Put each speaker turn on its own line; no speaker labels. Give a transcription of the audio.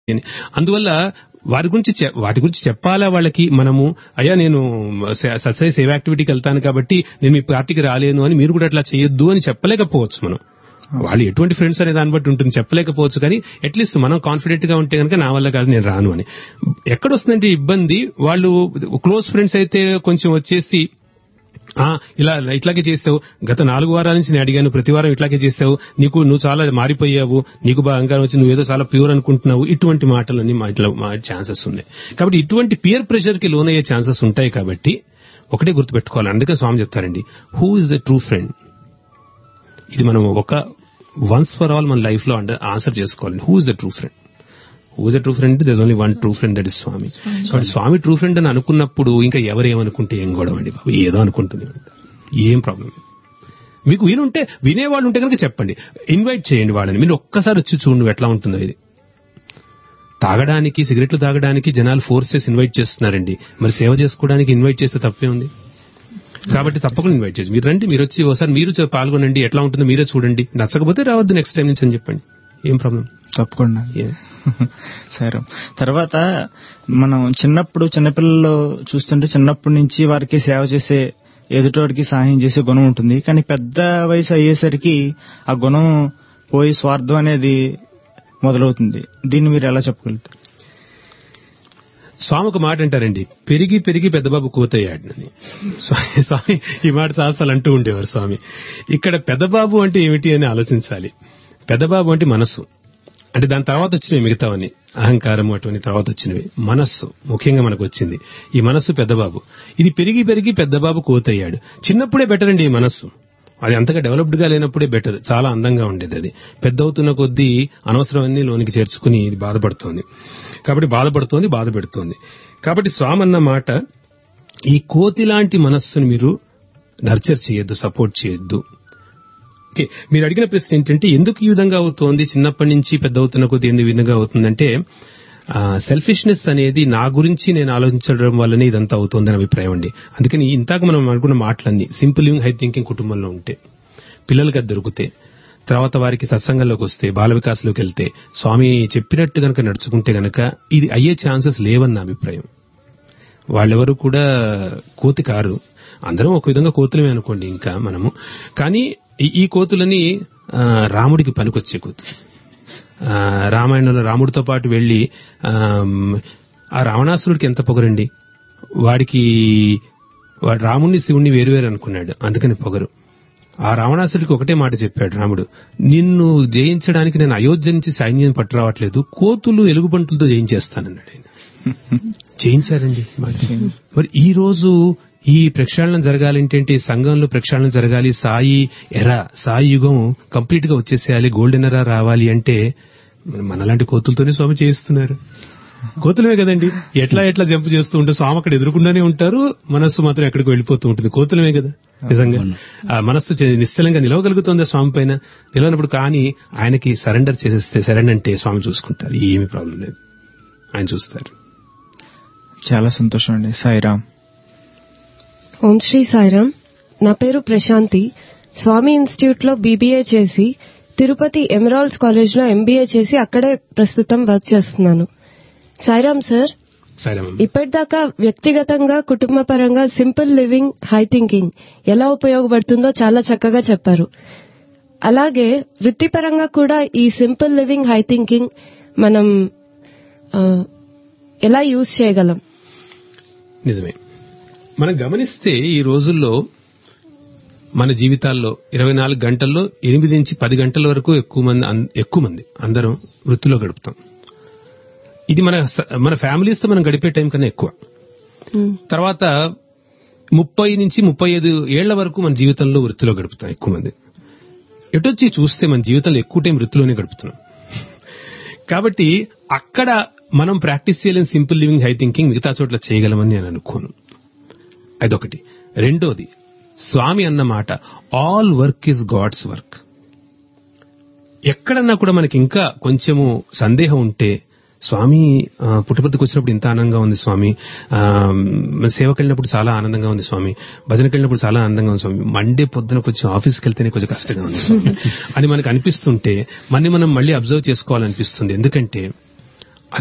అందువల్ల వాటి గురించి చెప్పాలా వాళ్ళకి మనము, అయ్యా నేను సత్సాయి సేవ యాక్టివిటీకి వెళ్తాను కాబట్టి నేను మీ పార్టీకి రాలేను అని మీరు కూడా అట్లా చేయొద్దు అని చెప్పలేకపోవచ్చు. మనం వాళ్ళు ఎటువంటి ఫ్రెండ్స్ అనే దాన్ని బట్టి ఉంటుంది, చెప్పలేకపోవచ్చు. కానీ అట్లీస్ట్ మనం కాన్ఫిడెంట్ గా ఉంటే కనుక నా వల్ల కాదు నేను రాను అని. ఎక్కడొస్తుందంటే ఇబ్బంది, వాళ్ళు క్లోజ్ ఫ్రెండ్స్ అయితే కొంచెం వచ్చేసి ఇట్లాగే చేసావు, గత 4 వారాల నుంచి నేను అడిగాను, ప్రతి వారం ఇట్లాగే చేసావు, నువ్వు చాలా మారిపోయావు, నీకు బాగా అహంకారం వచ్చి నువ్వేదో చాలా ప్యూర్ అనుకుంటున్నావు, ఇటువంటి మాటలన్నీ మా ఛాన్సెస్ ఉన్నాయి. కాబట్టి ఇటువంటి పియర్ ప్రెషర్ కి లోనయ్యే ఛాన్సెస్ ఉంటాయి. కాబట్టి ఒకటే గుర్తుపెట్టుకోవాలి. అందుకే స్వామి చెప్తారండి, who is the true friend. ఇది మనం వన్స్ ఫర్ ఆల్ మన లైఫ్ లో ఆన్సర్ చేసుకోవాలి. Who is the true friend? Who is the true friend? There is only one true friend, that is స్వామి. కాబట్టి స్వామి ట్రూ ఫ్రెండ్ అని అనుకున్నప్పుడు ఇంకా ఎవరేమనుకుంటే ఏం గొడవ అండి బాబు, ఏదో అనుకుంటూనే ఉంటారు, ఏం ప్రాబ్లం. మీకు వీలుంటే, వినేవాళ్ళు ఉంటే కనుక చెప్పండి, ఇన్వైట్ చేయండి వాళ్ళని. మీరు ఒక్కసారి వచ్చి చూడండి ఎట్లా ఉంటుందో. ఇది తాగడానికి, సిగరెట్లు తాగడానికి జనాలు ఫోర్స్ చేసి ఇన్వైట్ చేస్తున్నారండి, మరి సేవ చేసుకోవడానికి ఇన్వైట్ చేస్తే తప్పే ఉంది. కాబట్టి తప్పకుండా ఇన్వైట్ చేసి మీరు రండి, మీరు వచ్చి ఒకసారి మీరు పాల్గొనండి, ఎట్లా ఉంటుందో మీరే చూడండి, నచ్చకపోతే రావద్దు నెక్స్ట్ టైం నుంచి అని చెప్పండి, ఏం ప్రాబ్లం.
తప్పకుండా. సరే, తర్వాత మనం చిన్నపిల్లలు చూస్తుంటే చిన్నప్పటి నుంచి వారికి సేవ చేసే, ఎదుటోడికి సహాయం చేసే గుణం ఉంటుంది. కానీ పెద్ద వయసు అయ్యేసరికి ఆ గుణం పోయి స్వార్థం అనేది మొదలవుతుంది. దీన్ని మీరు ఎలా చెప్పగలుగుతారు?
స్వామి ఒక మాట అంటారండి, పెరిగి పెరిగి పెద్దబాబు కోతయ్యాడని. స్వామి ఈ మాట చాలాసార్లు అంటూ ఉండేవారు స్వామి. ఇక్కడ పెద్దబాబు అంటే ఏమిటి అని ఆలోచించాలి. పెద్దబాబు అంటే మనస్సు, అంటే దాని తర్వాత వచ్చినవి మిగతావని, అహంకారం అటువంటి తర్వాత వచ్చినవి. మనస్సు ముఖ్యంగా మనకు వచ్చింది. ఈ మనస్సు పెద్దబాబు. ఇది పెరిగి పెరిగి పెద్దబాబు కోతయ్యాడు. చిన్నప్పుడే బెటర్ అండి ఈ మనస్సు, అది అంతగా డెవలప్డ్ గా లేనప్పుడే బెటర్, చాలా అందంగా ఉండేది. అది పెద్ద అవుతున్న కొద్దీ అనవసరమన్నీ లోనికి చేర్చుకుని ఇది బాధపడుతోంది. కాబట్టి బాధ పెడుతోంది. కాబట్టి స్వామి అన్న మాట, ఈ కోతి లాంటి మనస్సును మీరు నర్చర్ చేయొద్దు, సపోర్ట్ చేయొద్దు. ఓకే, మీరు అడిగిన ప్రశ్న ఏంటంటే ఎందుకు ఈ విధంగా అవుతోంది, చిన్నప్పటి నుంచి పెద్ద అవుతున్న కొద్దీ ఎందుకు ఈ విధంగా అవుతుందంటే, సెల్ఫిష్నెస్ అనేది నా గురించి నేను ఆలోచించడం వల్లనే ఇదంతా అవుతోందని అభిప్రాయం అండి. అందుకని ఇంతకు మనం అనుకున్న మాటలన్నీ సింపుల్ లివింగ్, హై థింకింగ్ కుటుంబంలో ఉంటే, పిల్లలకి అది దొరికితే, తర్వాత వారికి సత్సంగంలోకి వస్తే, బాల వికాసంలోకి వెళ్తే, స్వామి చెప్పినట్టు గనక నడుచుకుంటే గనక ఇది అయ్యే ఛాన్సెస్ లేవన్న అభిప్రాయం. వాళ్ళెవరూ కూడా కోతి కారు, అందరం ఒక విధంగా కోతులమే అనుకోండి ఇంకా మనము. కానీ ఈ కోతులని రాముడికి పనికొచ్చే కోతులు. రామాయణంలో రాముడితో పాటు వెళ్లి ఆ రావణాసురుడికి ఎంత పొగరండి, వాడు రాముడిని శివుణ్ణి వేరువేరు అనుకున్నాడు, అందుకని పొగరు. ఆ రావణాసుడికి ఒకటే మాట చెప్పాడు రాముడు, నిన్ను జయించడానికి నేను అయోధ్య నుంచి సైన్యం పట్టురావట్లేదు, కోతులు ఎలుగుబంటులతో జయించేస్తానన్నాడు ఆయన. జయించారండి. మరి ఈ రోజు ఈ ప్రక్షాళన జరగాలంటే, సంఘంలో ప్రక్షాళన జరగాలి, సాయి యుగం కంప్లీట్ గా వచ్చేసేయాలి, గోల్డెన్ ఎరా రావాలి అంటే మనలాంటి కోతులతోనే స్వామి చేయిస్తున్నారు. కోతులమే కదండి, ఎట్లా జంప్ చేస్తూ ఉంటే స్వామి అక్కడ ఎదురుకుండానే ఉంటారు, మనస్సు మాత్రం ఎక్కడికి వెళ్ళిపోతూ ఉంటుంది. కోతులమే కదా నిజంగా. ఆ మనస్సు నిశ్చలంగా నిలవగలుగుతుంది స్వామి పైన, నిలవనప్పుడు. కానీ ఆయనకి సరెండర్ చేసేస్తే, సరెండర్ అంటే స్వామి చూసుకుంటారు, ఏమీ ప్రాబ్లం లేదు, ఆయన చూస్తారు.
చాలా సంతోషం అండి. సాయిరామ్.
ఓం శ్రీ సాయిరామ్. నా పేరు ప్రశాంతి. స్వామి ఇన్స్టిట్యూట్ లో బీబీఏ చేసి, తిరుపతి ఎమరాల్డ్స్ కాలేజ్ లో ఎంబీఏ చేసి అక్కడే ప్రస్తుతం వర్క్ చేస్తున్నాను. సాయిరామ్ సార్, ఇప్పటిదాకా వ్యక్తిగతంగా, కుటుంబ పరంగా సింపుల్ లివింగ్, హై థింకింగ్ ఎలా ఉపయోగపడుతుందో చాలా చక్కగా చెప్పారు. అలాగే వృత్తిపరంగా కూడా ఈ సింపుల్ లివింగ్, హై థింకింగ్ మనం ఎలా యూజ్ చేయగలం?
నిజమే. మనం గమనిస్తే ఈ రోజుల్లో మన జీవితాల్లో 24 గంటల్లో 8 నుంచి 10 గంటల వరకు ఎక్కువ మంది అందరం వృత్తిలో గడుపుతాం. ఇది మన ఫ్యామిలీస్ తో మనం గడిపే టైం కన్నా ఎక్కువ. తర్వాత 30 నుంచి 35 ఏళ్ల వరకు మన జీవితంలో వృత్తిలో గడుపుతాం ఎక్కువ మంది. ఎటొచ్చి చూస్తే మన జీవితంలో ఎక్కువ టైం వృత్తిలోనే గడుపుతున్నాం. కాబట్టి అక్కడ మనం ప్రాక్టీస్ చేయలేని సింపుల్ లివింగ్, హై థింకింగ్ మిగతా చోట్ల చేయగలమని నేను అనుకోను. అదొకటి. రెండోది, స్వామి అన్న మాట, all work is God's work. ఎక్కడన్నా కూడా మనకి ఇంకా కొంచెము సందేహం ఉంటే, స్వామి పుట్టపర్తికి వచ్చినప్పుడు ఇంత ఆనందంగా ఉంది స్వామి, సేవకి వెళ్ళినప్పుడు చాలా ఆనందంగా ఉంది స్వామి, భజనకి వెళ్ళినప్పుడు చాలా ఆనందంగా ఉంది స్వామి, మండే పొద్దునకు వచ్చి ఆఫీస్కి వెళ్తేనే కొంచెం కష్టంగా ఉంది స్వామి అని మనకు అనిపిస్తుంటే మనం మళ్ళీ అబ్జర్వ్ చేసుకోవాలనిపిస్తుంది. ఎందుకంటే